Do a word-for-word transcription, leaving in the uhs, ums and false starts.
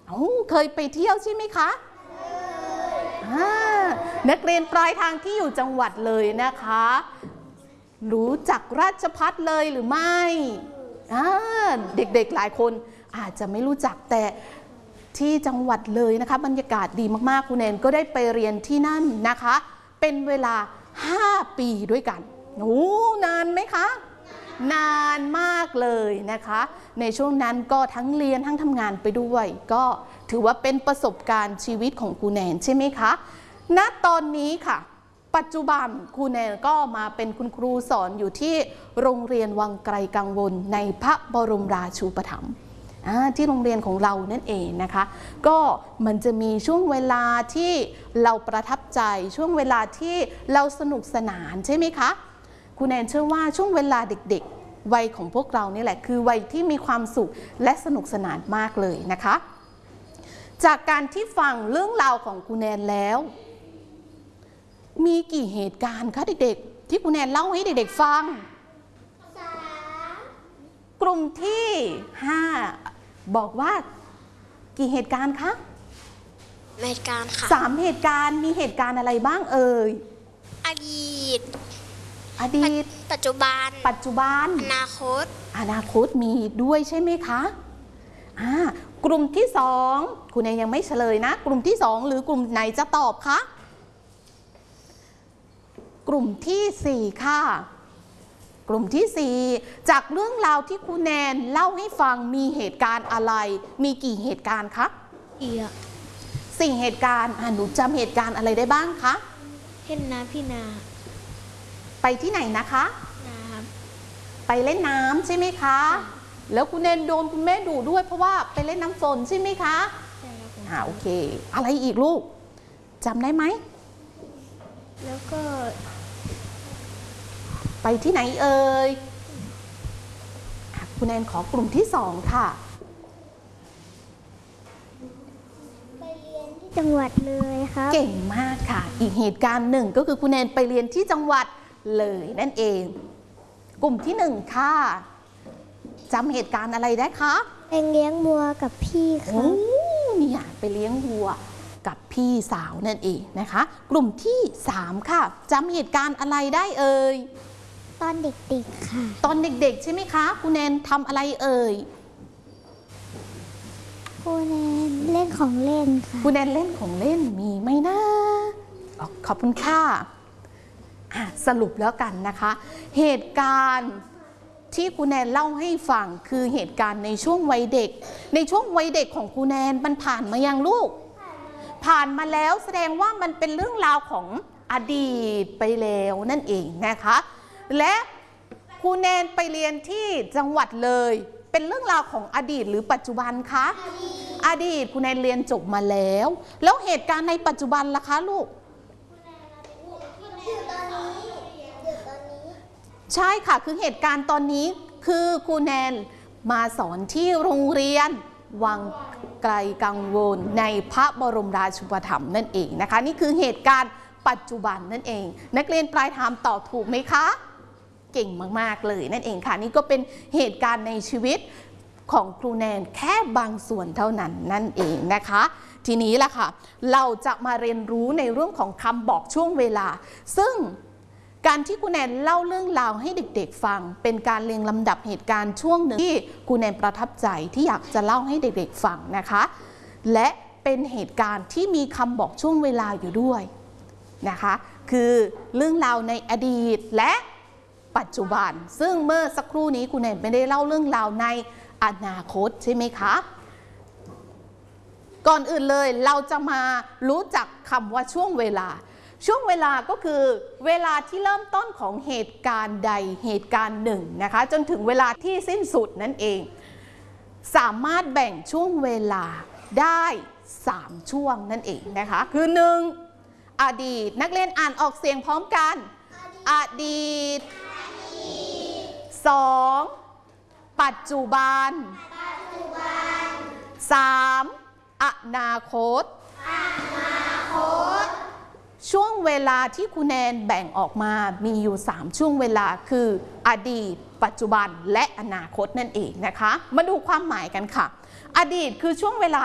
เอ้าเคยไปเที่ยวใช่ไหมคะนักเรียนปลายทางที่อยู่จังหวัดเลยนะคะรู้จักราชภัฏเลยหรือไม่เด็กๆหลายคนอาจจะไม่รู้จักแต่ที่จังหวัดเลยนะคะบรรยากาศดีมากๆคุณแนนก็ได้ไปเรียนที่นั่นนะคะเป็นเวลาห้าปีด้วยกันโอ้นานไหมคะนานมากเลยนะคะในช่วงนั้นก็ทั้งเรียนทั้งทำงานไปด้วยก็ถือว่าเป็นประสบการณ์ชีวิตของครูแนนใช่ไหมคะณตอนนี้ค่ะปัจจุบันครูแนนก็มาเป็นคุณครูสอนอยู่ที่โรงเรียนวังไกลกังวลในพระบรมราชูปถัมภ์ที่โรงเรียนของเรานั่นเองนะคะก็มันจะมีช่วงเวลาที่เราประทับใจช่วงเวลาที่เราสนุกสนานใช่ไหมคะครูแนนเชื่อว่าช่วงเวลาเด็กๆวัยของพวกเรานี่แหละคือวัยที่มีความสุขและสนุกสนานมากเลยนะคะจากการที่ฟังเรื่องราวของครูแนนแล้วมีกี่เหตุการณ์คะเด็กๆที่ครูแนนเล่าให้เด็กๆฟังกลุ่มที่ห้าบอกว่ากี่เหตุการณ์คะเหตุการณ์ค่ะสามเหตุการณ์มีเหตุการณ์อะไรบ้างเอ่ยอดีตอดีตปัจจุบันปัจจุบันอนาคตอนาคตมีด้วยใช่ไหมคะอ่ากลุ่มที่สองคุณเนยยังไม่เฉลยนะกลุ่มที่สองหรือกลุ่มไหนจะตอบคะกลุ่มที่สี่ค่ะกลุ่มที่สี่จากเรื่องราวที่ครูแนนเล่าให้ฟังมีเหตุการณ์อะไรมีกี่เหตุการณ์คะอีกสี่เหตุการณ์หนูจำเหตุการณ์อะไรได้บ้างคะเล่นน้ำพี่นาไปที่ไหนนะคะน้ำไปเล่นน้ำใช่ไหมคะแล้วคุณแนนโดนคุณแม่ดุด้วยเพราะว่าไปเล่นน้ำฝนใช่ไหมคะใช่ครับอ่าโอเคอะไรอีกลูกจำได้ไหมแล้วก็ไปที่ไหนเอ่ยคุณแนนขอกลุ่มที่สองค่ะไปเรียนที่จังหวัดเลยครับเก่งมากค่ะอีกเหตุการณ์หนึ่งก็คือคุณแนนไปเรียนที่จังหวัดเลยนั่นเองกลุ่มที่หนึ่งค่ะจำเหตุการณ์อะไรได้คะไปเลี้ยงวัวกับพี่ค่ะเนี่ยไปเลี้ยงวัวกับพี่สาวนั่นเองนะคะกลุ่มที่สามค่ะจำเหตุการณ์อะไรได้เอ่ยตอนเด็กๆค่ะตอนเด็กๆใช่ไหมคะคุณแนนทำอะไรเอ่ยคุณแนนเล่นของเล่นค่ะคุณแนนเล่นของเล่นมีไหมนะขอบคุณค่ะสรุปแล้วกันนะคะเหตุการณ์ที่ครูแนนเล่าให้ฟังคือเหตุการณ์ในช่วงวัยเด็กในช่วงวัยเด็กของครูแนนมันผ่านมายังลูกผ่านมาแล้วแสดงว่ามันเป็นเรื่องราวของอดีตไปแล้วนั่นเองนะคะและครูแนนไปเรียนที่จังหวัดเลยเป็นเรื่องราวของอดีตหรือปัจจุบันคะอดีตครูแนนเรียนจบมาแล้วแล้วเหตุการณ์ในปัจจุบันล่ะคะลูกใช่ค่ะคือเหตุการณ์ตอนนี้คือครูแนนมาสอนที่โรงเรียนวังไกลกังวลในพระบรมราชูปถัมภ์นั่นเองนะคะนี่คือเหตุการณ์ปัจจุบันนั่นเองนักเรียนปลายทางตอบถูกไหมคะเก่งมากๆเลยนั่นเองค่ะนี่ก็เป็นเหตุการณ์ในชีวิตของครูแนนแค่บางส่วนเท่านั้นนั่นเองนะคะทีนี้ล่ะค่ะเราจะมาเรียนรู้ในเรื่องของคำบอกช่วงเวลาซึ่งการที่ครูแนนเล่าเรื่องราวให้เด็กๆฟังเป็นการเรียงลำดับเหตุการณ์ช่วงหนึ่งที่ครูแนนประทับใจที่อยากจะเล่าให้เด็กๆฟังนะคะและเป็นเหตุการณ์ที่มีคำบอกช่วงเวลาอยู่ด้วยนะคะคือเรื่องราวในอดีตและปัจจุบันซึ่งเมื่อสักครู่นี้ครูแนนไม่ได้เล่าเรื่องราวในอนาคตใช่ไหมคะก่อนอื่นเลยเราจะมารู้จักคำว่าช่วงเวลาช่วงเวลาก็คือเวลาที่เริ่มต้นของเหตุการณ์ใดเหตุการณ์หนึ่งนะคะจนถึงเวลาที่สิ้นสุดนั่นเองสามารถแบ่งช่วงเวลาได้สามช่วงนั่นเองนะคะคือหนึ่งอดีตนักเรียนอ่านออกเสียงพร้อมกันอดีตสองปัจจุบันสามอนาคตช่วงเวลาที่ครูแนนแบ่งออกมามีอยู่สามช่วงเวลาคืออดีตปัจจุบันและอนาคตนั่นเองนะคะมาดูความหมายกันค่ะอดีตคือช่วงเวลา